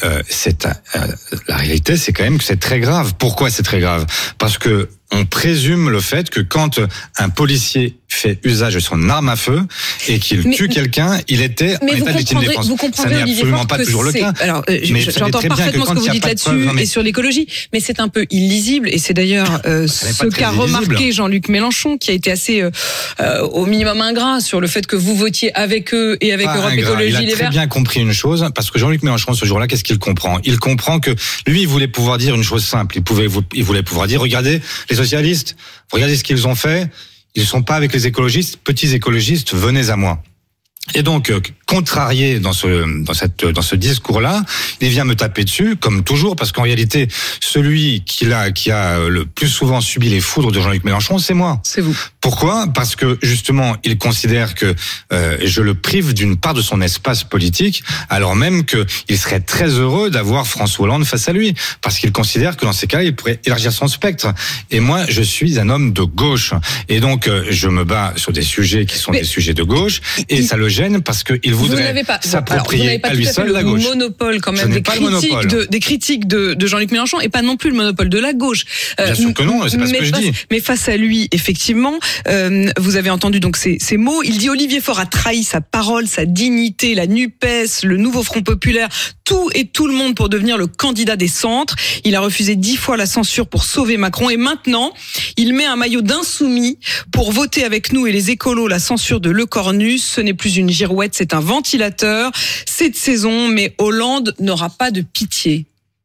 la réalité c'est quand même que c'est très grave. Pourquoi c'est très grave ? Parce que on présume le fait que quand un policier fait usage de son arme à feu et qu'il tue quelqu'un, il était en état de légitime défense. Ça n'est absolument pas toujours le cas. Alors, j'entends parfaitement ce que vous dites là-dessus et sur l'écologie, mais c'est un peu illisible et c'est d'ailleurs ce qu'a remarqué Jean-Luc Mélenchon, qui a été assez au minimum ingrat sur le fait que vous votiez avec eux et avec Europe Écologie Les Verts. Il a très bien compris une chose, parce que Jean-Luc Mélenchon ce jour-là, qu'est-ce qu'il comprend ? Il comprend que lui, il voulait pouvoir dire une chose simple. Il voulait pouvoir dire, regardez, les socialistes, regardez ce qu'ils ont fait. Ils ne sont pas avec les écologistes. Petits écologistes, venez à moi. Et donc, contrarié dans ce discours-là, il vient me taper dessus, comme toujours, parce qu'en réalité, celui qui a le plus souvent subi les foudres de Jean-Luc Mélenchon, c'est moi. C'est vous. Pourquoi ? Parce que, justement, il considère que je le prive d'une part de son espace politique, alors même qu'il serait très heureux d'avoir François Hollande face à lui, parce qu'il considère que dans ces cas-là, il pourrait élargir son spectre. Et moi, je suis un homme de gauche. Et donc, je me bats sur des sujets qui sont des sujets de gauche, et ça le gêne parce qu'il voudrait s'approprier à lui seul la gauche. Vous n'avez pas tout à fait le monopole quand même des critiques de Jean-Luc Mélenchon et pas non plus le monopole de la gauche. Bien sûr que non, c'est pas ce que je dis. Mais face à lui, effectivement, vous avez entendu donc ces mots. Il dit Olivier Faure a trahi sa parole, sa dignité, la NUPES, le nouveau Front Populaire, tout et tout le monde pour devenir le candidat des centres. Il a refusé 10 fois la censure pour sauver Macron et maintenant, il met un maillot d'insoumis pour voter avec nous et les écolos la censure de Le Cornus. Ce n'est plus une girouette, c'est un ventilateur. C'est de saison, mais Hollande n'aura pas de pitié.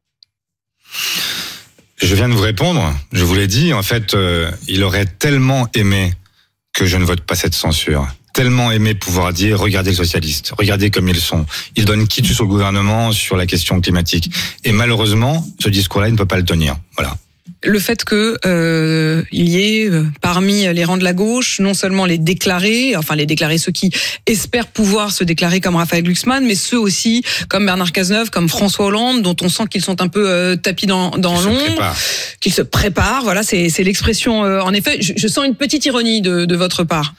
Je viens de vous répondre. Je vous l'ai dit. En fait, il aurait tellement aimé que je ne vote pas cette censure. Tellement aimé pouvoir dire, regardez les socialistes, regardez comme ils sont. Ils donnent quitus au gouvernement sur la question climatique. Et malheureusement, ce discours-là, il ne peut pas le tenir. Voilà. Le fait que il y ait parmi les rangs de la gauche non seulement les déclarés, ceux qui espèrent pouvoir se déclarer comme Raphaël Glucksmann, mais ceux aussi comme Bernard Cazeneuve, comme François Hollande, dont on sent qu'ils sont un peu tapis dans l'ombre, qu'ils se préparent. Voilà, c'est l'expression. En effet, je sens une petite ironie de votre part.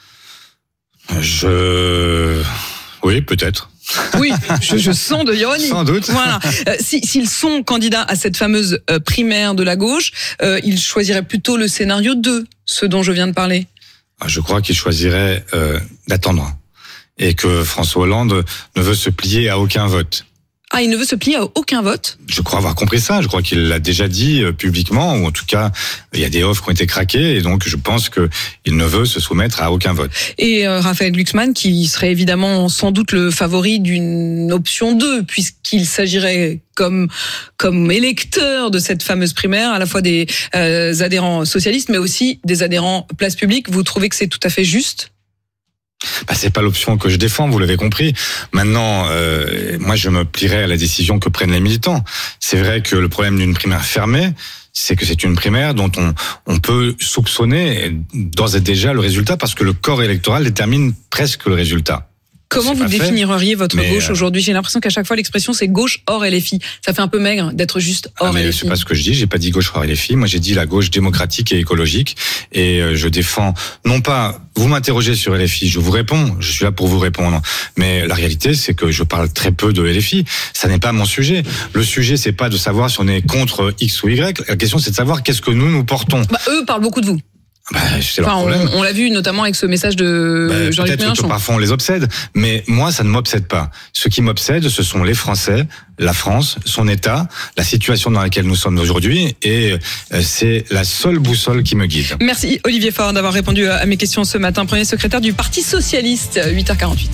Oui, peut-être. Oui, je sens de l'ironie. Sans doute. Voilà. S'ils sont candidats à cette fameuse primaire de la gauche, ils choisiraient plutôt le scénario 2, ce dont je viens de parler. Je crois qu'ils choisiraient d'attendre. Et que François Hollande ne veut se plier à aucun vote. Ah, il ne veut se plier à aucun vote ? Je crois avoir compris ça. Je crois qu'il l'a déjà dit publiquement, ou en tout cas, il y a des offres qui ont été craquées, et donc je pense qu'il ne veut se soumettre à aucun vote. Et Raphaël Glucksmann, qui serait évidemment sans doute le favori d'une option 2, puisqu'il s'agirait comme électeur de cette fameuse primaire, à la fois des adhérents socialistes, mais aussi des adhérents Place Publique. Vous trouvez que c'est tout à fait juste ? C'est pas l'option que je défends, vous l'avez compris. Maintenant, moi je me plierai à la décision que prennent les militants. C'est vrai que le problème d'une primaire fermée, c'est que c'est une primaire dont on peut soupçonner d'ores et déjà le résultat, parce que le corps électoral détermine presque le résultat. Comment vous définiriez votre gauche aujourd'hui ? J'ai l'impression qu'à chaque fois l'expression c'est gauche hors LFI. Ça fait un peu maigre d'être juste hors LFI. C'est pas ce que je dis. J'ai pas dit gauche hors LFI. Moi j'ai dit la gauche démocratique et écologique. Et je défends non pas. Vous m'interrogez sur LFI, je vous réponds. Je suis là pour vous répondre. Mais la réalité c'est que je parle très peu de LFI. Ça n'est pas mon sujet. Le sujet c'est pas de savoir si on est contre X ou Y. La question c'est de savoir qu'est-ce que nous portons. Eux parlent beaucoup de vous. C'est leur problème. On l'a vu notamment avec ce message de Jean-Luc Mélenchon. Peut-être que parfois on les obsède, mais moi ça ne m'obsède pas. Ce qui m'obsède, ce sont les Français, la France, son État, la situation dans laquelle nous sommes aujourd'hui, et c'est la seule boussole qui me guide. Merci Olivier Faure d'avoir répondu à mes questions ce matin. Premier secrétaire du Parti Socialiste, 8h48.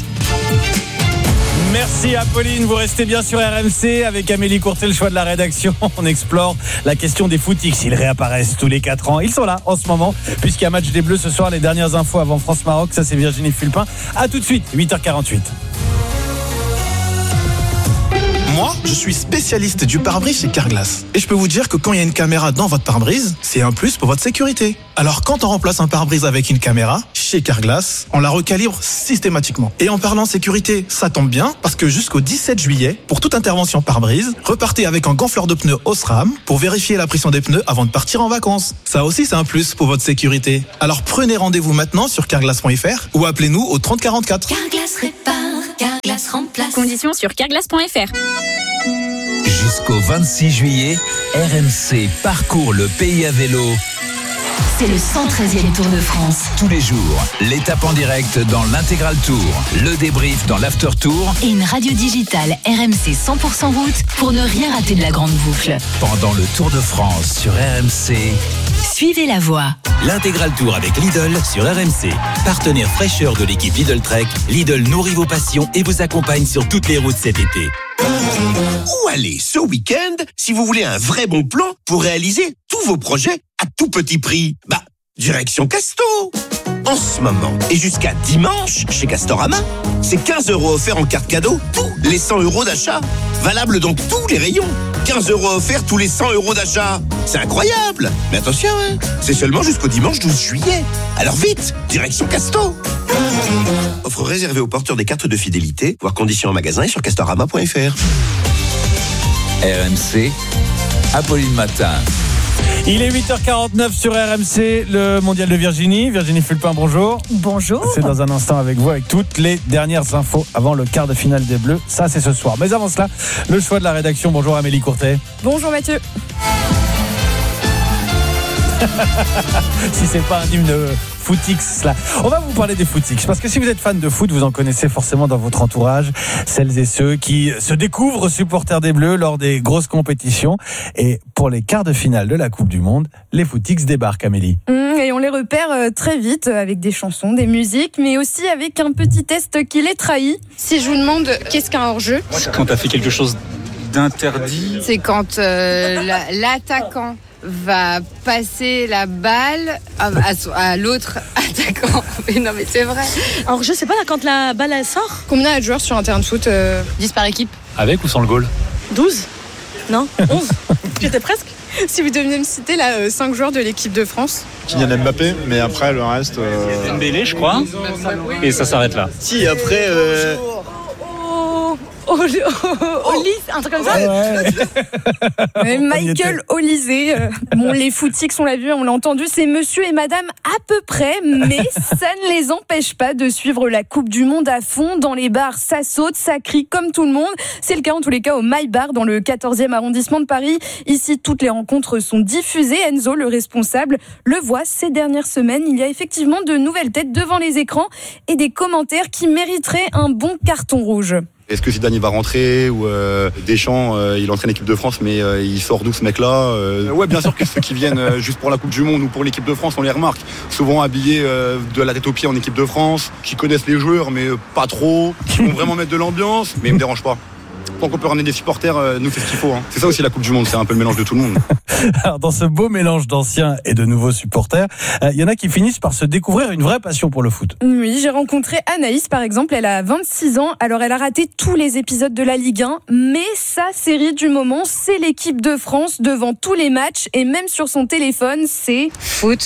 Merci Apolline, vous restez bien sur RMC avec Amélie Courtet, le choix de la rédaction. On explore la question des footix. Ils réapparaissent tous les 4 ans. Ils sont là en ce moment, puisqu'il y a match des Bleus ce soir. Les dernières infos avant France-Maroc, ça c'est Virginie Fulpin. À tout de suite, 8h48. Moi, je suis spécialiste du pare-brise chez Carglass. Et je peux vous dire que quand il y a une caméra dans votre pare-brise, c'est un plus pour votre sécurité. Alors quand on remplace un pare-brise avec une caméra, chez Carglass, on la recalibre systématiquement. Et en parlant sécurité, ça tombe bien, parce que jusqu'au 17 juillet, pour toute intervention pare-brise, repartez avec un gonfleur de pneus Osram pour vérifier la pression des pneus avant de partir en vacances. Ça aussi, c'est un plus pour votre sécurité. Alors prenez rendez-vous maintenant sur carglass.fr ou appelez-nous au 30 44. Carglass répare, Carglass remplace. Conditions sur carglass.fr. Jusqu'au 26 juillet, RMC parcourt le pays à vélo. C'est le 113e Tour de France. Tous les jours, l'étape en direct dans l'Intégral Tour, le débrief dans l'After Tour Et une radio digitale RMC 100% route pour ne rien rater de la grande boucle. pendant le Tour de France sur RMC. Suivez la voie. L'Intégral Tour avec Lidl sur RMC. Partenaire fraîcheur de l'équipe Lidl Trek, Lidl nourrit vos passions et vous accompagne sur toutes les routes cet été. Où aller ce week-end si vous voulez un vrai bon plan pour réaliser tous vos projets à tout petit prix? Direction Casto. En ce moment et jusqu'à dimanche chez Castorama, c'est 15 € offerts en carte cadeau tous les 100 € d'achat. Valable dans tous les rayons. 15 € offerts tous les 100 € d'achat. C'est incroyable. Mais attention, c'est seulement jusqu'au dimanche 12 juillet. Alors vite, direction Casto. Offre réservée aux porteurs des cartes de fidélité. Voir conditions en magasin et sur castorama.fr. RMC, Apolline Matin. Il est 8h49 sur RMC, le mondial de Virginie. Virginie Fulpin, bonjour. Bonjour. C'est dans un instant avec vous, avec toutes les dernières infos avant le quart de finale des Bleus. Ça, c'est ce soir. Mais avant cela, le choix de la rédaction. Bonjour Amélie Courtet. Bonjour Mathieu. Si c'est pas un hymne footix là. On va vous parler des footix parce que si vous êtes fan de foot, vous en connaissez forcément dans votre entourage celles et ceux qui se découvrent supporters des Bleus lors des grosses compétitions. Et pour les quarts de finale de la Coupe du Monde, les footix débarquent, Amélie. Et on les repère très vite avec des chansons, des musiques, mais aussi avec un petit test qui les trahit. Si je vous demande qu'est-ce qu'un hors-jeu, quand t'as fait quelque chose d'interdit, c'est quand l'attaquant va passer la balle à l'autre attaquant. Mais non, mais c'est vrai. Alors, je sais pas, là, quand la balle elle sort. Combien il y a de joueurs sur un terrain de foot 10 par équipe. avec ou sans le goal? 12 Non 11 J'étais presque. Si vous deviez me citer 5 joueurs de l'équipe de France. Kylian Mbappé, mais après le reste. Dembélé, je crois. Et ça s'arrête là. Si, après. Olise, un truc comme ça. Ouais. Michael Olysée. Bon, les footix, on l'a vu, on l'a entendu, c'est monsieur et madame à peu près, mais ça ne les empêche pas de suivre la Coupe du Monde à fond. Dans les bars, ça saute, ça crie comme tout le monde. C'est le cas en tous les cas au My Bar dans le 14e arrondissement de Paris. Ici, toutes les rencontres sont diffusées. Enzo, le responsable, le voit ces dernières semaines. Il y a effectivement de nouvelles têtes devant les écrans et des commentaires qui mériteraient un bon carton rouge. Est-ce que Zidane il va rentrer ou Deschamps il entraîne l'équipe de France mais il sort d'où ce mec-là Ouais, bien sûr que ceux qui viennent juste pour la Coupe du Monde ou pour l'équipe de France, on les remarque. Souvent habillés de la tête aux pieds en équipe de France, qui connaissent les joueurs mais pas trop, qui vont vraiment mettre de l'ambiance, mais ils me dérangent pas. Tant qu'on peut ramener des supporters, nous c'est ce qu'il faut. C'est ça aussi la Coupe du Monde, c'est un peu le mélange de tout le monde. Alors dans ce beau mélange d'anciens et de nouveaux supporters, il y en a qui finissent par se découvrir une vraie passion pour le foot. Oui, j'ai rencontré Anaïs par exemple, elle a 26 ans, alors elle a raté tous les épisodes de la Ligue 1, mais sa série du moment, c'est l'équipe de France devant tous les matchs et même sur son téléphone, c'est foot.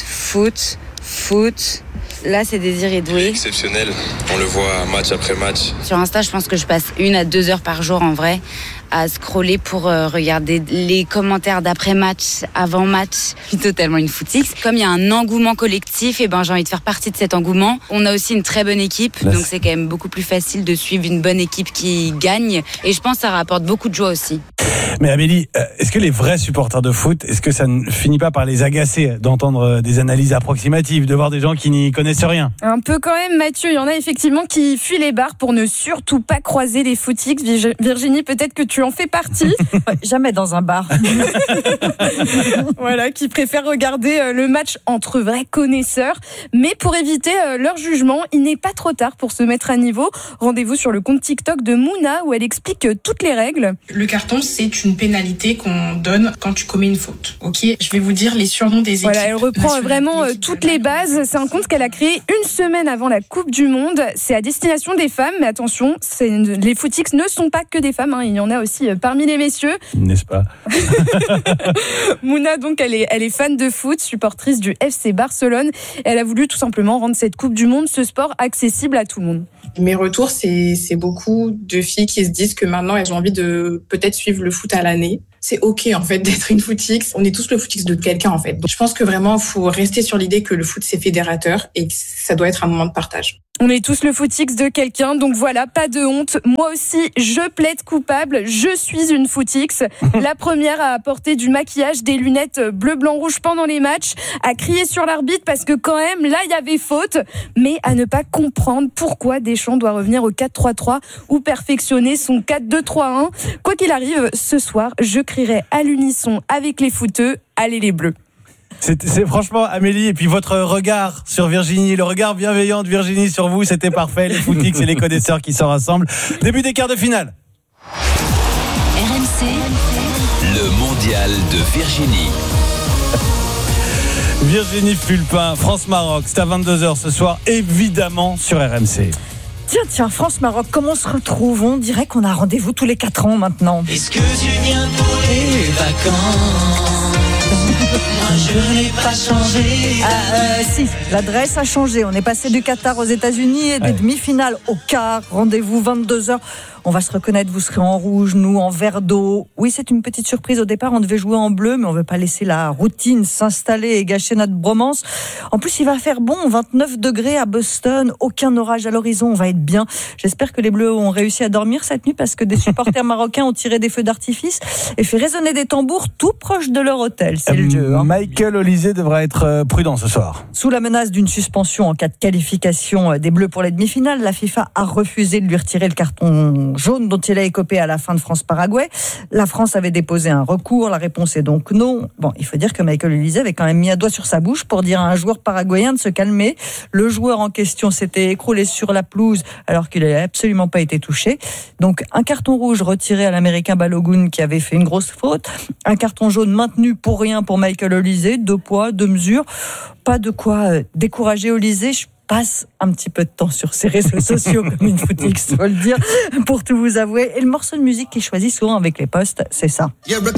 Là, c'est Désiré Doué. Exceptionnel, on le voit match après match. Sur Insta, je pense que je passe 1 à 2 heures par jour en vrai à scroller pour regarder les commentaires d'après-match, avant-match. Je suis totalement une footix. Comme il y a un engouement collectif, et j'ai envie de faire partie de cet engouement. On a aussi une très bonne équipe, donc c'est quand même beaucoup plus facile de suivre une bonne équipe qui gagne. Et je pense que ça rapporte beaucoup de joie aussi. Mais Amélie, est-ce que les vrais supporters de foot, est-ce que ça ne finit pas par les agacer d'entendre des analyses approximatives, de voir des gens qui n'y connaissent rien? Un peu quand même, Mathieu. Il y en a effectivement qui fuient les bars pour ne surtout pas croiser les footix. Virginie, peut-être que tu en fais partie. Jamais dans un bar. Voilà, qui préfèrent regarder le match entre vrais connaisseurs. Mais pour éviter leur jugement, il n'est pas trop tard pour se mettre à niveau. Rendez-vous sur le compte TikTok de Mouna où elle explique toutes les règles. Le carton, c'est une pénalité qu'on donne quand tu commets une faute. Ok, je vais vous dire les surnoms des équipes. Voilà, elle reprend vraiment toutes les bases. C'est un compte qu'elle a créé une semaine avant la Coupe du Monde. C'est à destination des femmes, mais attention, les footix ne sont pas que des femmes, hein. Il y en a aussi parmi les messieurs. N'est-ce pas? Mouna, donc, elle est fan de foot, supportrice du FC Barcelone. Elle a voulu tout simplement rendre cette Coupe du Monde, ce sport, accessible à tout le monde. Mes retours, c'est beaucoup de filles qui se disent que maintenant elles ont envie de peut-être suivre le foot à l'année. C'est ok en fait d'être une footix. On est tous le footix de quelqu'un en fait. Donc, je pense que vraiment il faut rester sur l'idée que le foot c'est fédérateur et que ça doit être un moment de partage. On est tous le footix de quelqu'un, donc voilà, pas de honte. Moi aussi, je plaide coupable, je suis une footix. La première à apporter du maquillage, des lunettes bleu, blanc, rouge pendant les matchs, à crier sur l'arbitre parce que quand même, là, il y avait faute, mais à ne pas comprendre pourquoi Deschamps doit revenir au 4-3-3 ou perfectionner son 4-2-3-1. Quoi qu'il arrive, ce soir, je crierai à l'unisson avec les footeux, allez les Bleus. C'est franchement, Amélie, et puis votre regard sur Virginie, le regard bienveillant de Virginie sur vous, c'était parfait. Les footix et les connaisseurs qui se rassemblent. Début des quarts de finale. RMC, le mondial de Virginie. Virginie Fulpin, France-Maroc, c'est à 22h ce soir, évidemment sur RMC. Tiens, France-Maroc, comment on se retrouve? On dirait qu'on a rendez-vous tous les 4 ans maintenant. Est-ce que tu viens pour les vacances? Moi je n'ai pas changé. Si, l'adresse a changé. On est passé du Qatar aux États-Unis et des demi-finales au quart. Rendez-vous 22h. On va se reconnaître, vous serez en rouge, nous en vert d'eau. Oui, c'est une petite surprise au départ, on devait jouer en bleu, mais on ne veut pas laisser la routine s'installer et gâcher notre bromance. En plus, il va faire bon, 29 degrés à Boston, aucun orage à l'horizon, on va être bien. J'espère que les Bleus ont réussi à dormir cette nuit parce que des supporters marocains ont tiré des feux d'artifice et fait résonner des tambours tout proche de leur hôtel. C'est le jeu. Michael Olysée devra être prudent ce soir. Sous la menace d'une suspension en cas de qualification des Bleus pour les demi-finales, la FIFA a refusé de lui retirer le carton jaune dont il a écopé à la fin de France-Paraguay. La France avait déposé un recours, la réponse est donc non. Bon, il faut dire que Michael Olysée avait quand même mis un doigt sur sa bouche pour dire à un joueur paraguayen de se calmer. Le joueur en question s'était écroulé sur la pelouse alors qu'il n'avait absolument pas été touché. Donc un carton rouge retiré à l'Américain Balogun qui avait fait une grosse faute. Un carton jaune maintenu pour rien pour Michael Olysée. 2 poids, 2 mesures. Pas de quoi décourager Olysée. Je passe un petit peu de temps sur ses réseaux sociaux comme une footix, faut le dire, pour tout vous avouer. Et le morceau de musique qu'il choisit souvent avec les posts, c'est ça.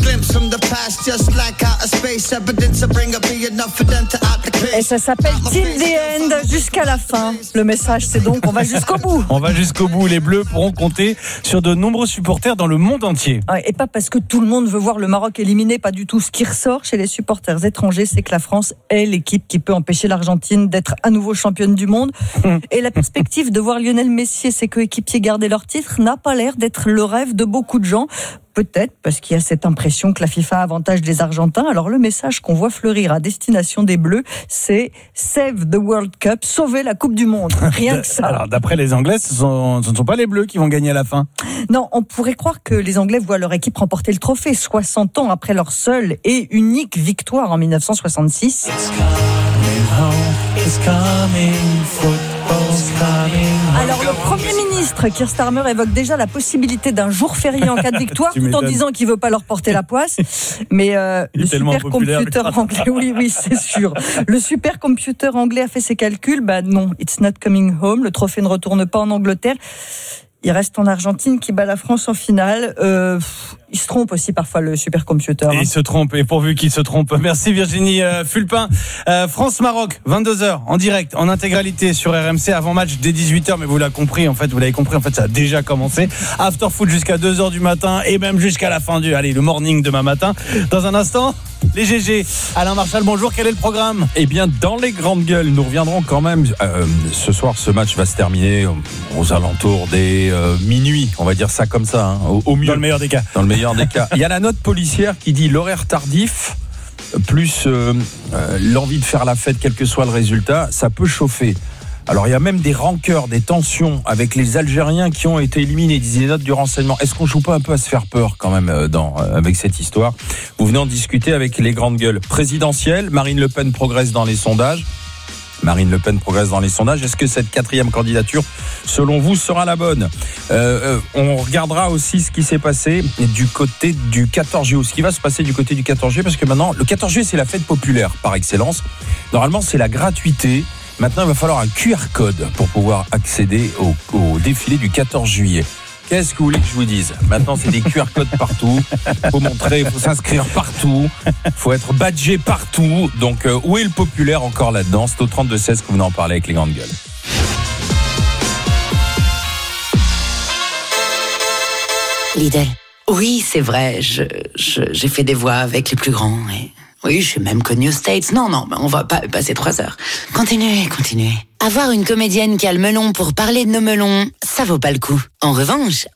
Et ça s'appelle Till the End, jusqu'à la fin. Le message, c'est donc on va jusqu'au bout. On va jusqu'au bout. Les Bleus pourront compter sur de nombreux supporters dans le monde entier. Et pas parce que tout le monde veut voir le Maroc éliminé, pas du tout. Ce qui ressort chez les supporters étrangers, c'est que la France est l'équipe qui peut empêcher l'Argentine d'être à nouveau championne du monde. Et la perspective de voir Lionel Messi et ses coéquipiers garder leur titre n'a pas l'air d'être le rêve de beaucoup de gens. Peut-être parce qu'il y a cette impression que la FIFA avantage les Argentins. Alors le message qu'on voit fleurir à destination des Bleus, c'est « Save the World Cup », sauver la Coupe du Monde. Rien que ça. Alors d'après les Anglais, ce ne sont pas les Bleus qui vont gagner à la fin. Non, on pourrait croire que les Anglais voient leur équipe remporter le trophée 60 ans après leur seule et unique victoire en 1966. Alors le Premier ministre Keir Starmer évoque déjà la possibilité d'un jour férié en cas de victoire, tout en disant qu'il veut pas leur porter la poisse. Mais le supercomputer anglais, oui, c'est sûr. Le supercomputer anglais a fait ses calculs. Non, it's not coming home. Le trophée ne retourne pas en Angleterre. Il reste en Argentine qui bat la France en finale. Il se trompe aussi parfois le supercomputer. Il se trompe, et pourvu qu'il se trompe. Merci Virginie Fulpin. France-Maroc, 22h, en direct, en intégralité sur RMC, avant match dès 18h, mais vous l'avez compris, en fait, ça a déjà commencé. After foot jusqu'à 2h du matin, et même jusqu'à la fin le morning demain matin. Dans un instant, les GG. Alain Marchal, bonjour, quel est le programme? Eh bien, dans les grandes gueules, nous reviendrons quand même. Ce soir, ce match va se terminer aux alentours des minuit, on va dire ça comme ça, au mieux. Dans le meilleur des cas. Dans le meilleur des cas. Il y a la note policière qui dit l'horaire tardif, plus l'envie de faire la fête, quel que soit le résultat, ça peut chauffer. Alors il y a même des rancœurs, des tensions avec les Algériens qui ont été éliminés, disent les notes du renseignement. Est-ce qu'on joue pas un peu à se faire peur quand même avec cette histoire? Vous venez en discuter avec les grandes gueules présidentielles. Marine Le Pen progresse dans les sondages. Marine Le Pen progresse dans les sondages. Est-ce que cette 4e candidature, selon vous, sera la bonne ? On regardera aussi ce qui s'est passé du côté du 14 juillet, ou ce qui va se passer du côté du 14 juillet, parce que maintenant, le 14 juillet, c'est la fête populaire par excellence. Normalement, c'est la gratuité. Maintenant, il va falloir un QR code pour pouvoir accéder au défilé du 14 juillet. Qu'est-ce que vous voulez que je vous dise ? Maintenant, c'est des QR codes partout. Faut montrer, faut s'inscrire partout. Faut être badgé partout. Donc, où est le populaire encore là-dedans ? C'est au 32-16 que vous en parlez avec les grandes gueules. Lidl. Oui, c'est vrai, j'ai fait des voix avec les plus grands. Et... oui, je suis même connue aux States. Non, on va pas passer 3 heures. Continuez. Avoir une comédienne qui a le melon pour parler de nos melons, ça vaut pas le coup. En revanche,